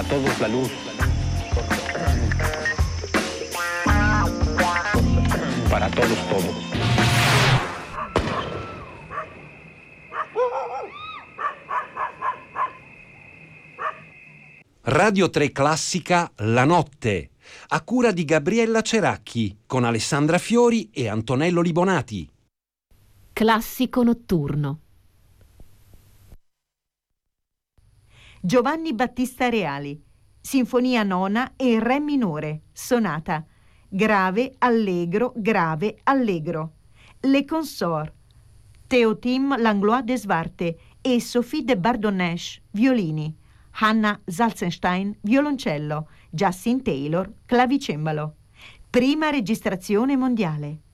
Para todos la luz. Para todos todo. Radio 3 Classica La Notte, a cura di Gabriella Ceracchi, con Alessandra Fiori e Antonello Libonati. Classico notturno. Giovanni Battista Reali, Sinfonia nona e Re minore, sonata, grave, allegro, Le Consort, Théotime Langlois de Svarte e Sophie de Bardonnèche, violini, Hanna Salzenstein, violoncello, Justin Taylor, clavicembalo. Prima registrazione mondiale.